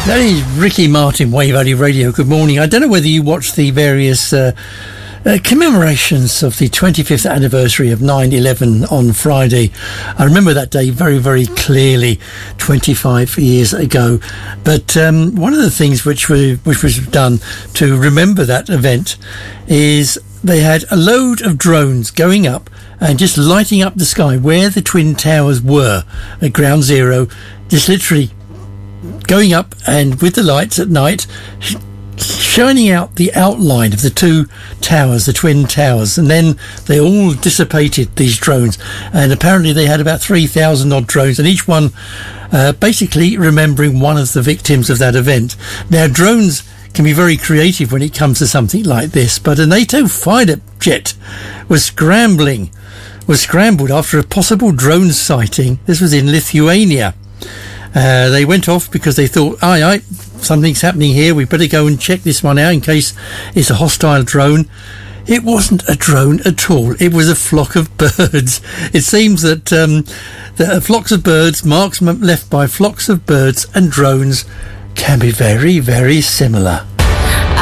That is Ricky Martin, Wave Valley Radio. Good morning. I don't know whether you watched the various commemorations of the 25th anniversary of 9/11 on Friday. I remember that day very, very clearly, 25 years ago. But one of the things which was done to remember that event is they had a load of drones going up and just lighting up the sky where the Twin Towers were at Ground Zero, just literally going up and with the lights at night shining out the outline of the two towers, the Twin Towers, and then they all dissipated, these drones, and apparently they had about 3,000 odd drones, and each one basically remembering one of the victims of that event. Now, drones can be very creative when it comes to something like this, but a NATO fighter jet was scrambled after a possible drone sighting. This was in Lithuania. They went off because they thought, aye, something's happening here. We better go and check this one out in case it's a hostile drone. It wasn't a drone at all. It was a flock of birds. It seems that flocks of birds, marks left by flocks of birds and drones can be very, very similar.